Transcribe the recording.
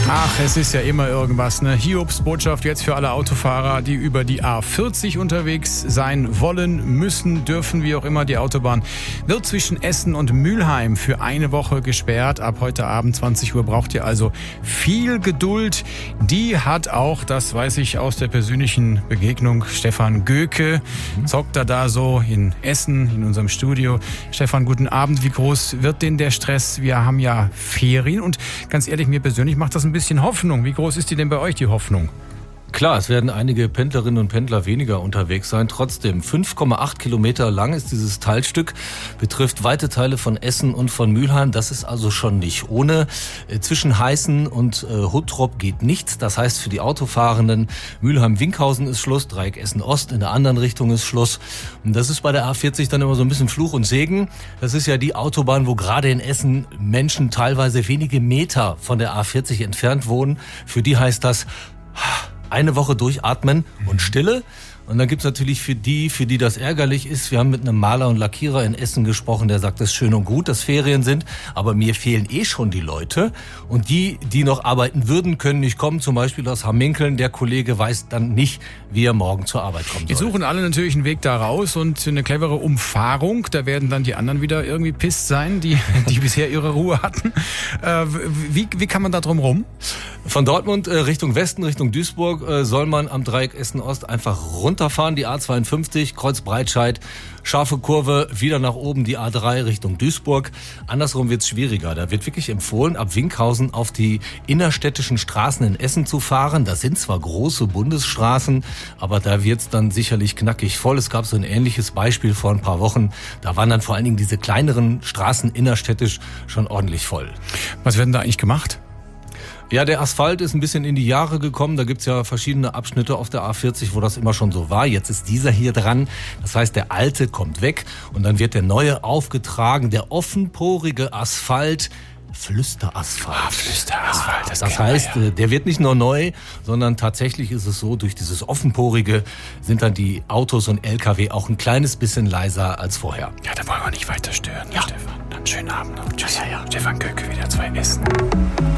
Ach, es ist ja immer irgendwas, ne? Hiobsbotschaft jetzt für alle Autofahrer, die über die A40 unterwegs sein wollen, müssen, dürfen, wie auch immer. Die Autobahn wird zwischen Essen und Mülheim für eine Woche gesperrt. Ab heute Abend 20 Uhr braucht ihr also viel Geduld. Die hat auch, das weiß ich aus der persönlichen Begegnung, Stefan Göke. Zockt er da so in Essen, in unserem Studio. Stefan, guten Abend. Wie groß wird denn der Stress? Wir haben ja Ferien und ganz ehrlich, mir persönlich macht das ein bisschen Hoffnung. Wie groß ist die denn bei euch, die Hoffnung? Klar, es werden einige Pendlerinnen und Pendler weniger unterwegs sein. Trotzdem, 5,8 Kilometer lang ist dieses Teilstück, betrifft weite Teile von Essen und von Mülheim. Das ist also schon nicht ohne. Zwischen Heißen und Huttrop geht nichts. Das heißt für die Autofahrenden, Mülheim-Winkhausen ist Schluss, Dreieck Essen-Ost, in der anderen Richtung ist Schluss. Und das ist bei der A40 dann immer so ein bisschen Fluch und Segen. Das ist ja die Autobahn, wo gerade in Essen Menschen teilweise wenige Meter von der A40 entfernt wohnen. Für die heißt das eine Woche durchatmen und Stille. Und dann gibt's natürlich für die das ärgerlich ist. Wir haben mit einem Maler und Lackierer in Essen gesprochen, der sagt, es ist schön und gut, dass Ferien sind, aber mir fehlen schon die Leute. Und die noch arbeiten würden, können nicht kommen, zum Beispiel aus Hamminkeln. Der Kollege weiß dann nicht, wie er morgen zur Arbeit kommen soll. Jetzt suchen alle natürlich einen Weg da raus und eine clevere Umfahrung. Da werden dann die anderen wieder irgendwie pisst sein, die bisher ihre Ruhe hatten. Wie kann man da drum rum? Von Dortmund Richtung Westen, Richtung Duisburg, soll man am Dreieck Essen-Ost einfach runterfahren, die A52, Kreuz Breitscheid, scharfe Kurve, wieder nach oben die A3 Richtung Duisburg. Andersrum wird's schwieriger. Da wird wirklich empfohlen, ab Winkhausen auf die innerstädtischen Straßen in Essen zu fahren. Das sind zwar große Bundesstraßen, aber da wird's dann sicherlich knackig voll. Es gab so ein ähnliches Beispiel vor ein paar Wochen. Da waren dann vor allen Dingen diese kleineren Straßen innerstädtisch schon ordentlich voll. Was wird denn da eigentlich gemacht? Ja, der Asphalt ist ein bisschen in die Jahre gekommen. Da gibt's ja verschiedene Abschnitte auf der A40, wo das immer schon so war. Jetzt ist dieser hier dran. Das heißt, der alte kommt weg und dann wird der neue aufgetragen. Der offenporige Asphalt, Flüsterasphalt. Flüsterasphalt. Das heißt, der wird nicht nur neu, sondern tatsächlich ist es so, durch dieses offenporige sind dann die Autos und LKW auch ein kleines bisschen leiser als vorher. Ja, da wollen wir nicht weiter stören, ja. Stefan. Dann schönen Abend noch. Tschüss. Ja. Stefan Göke, wieder 2 Essen.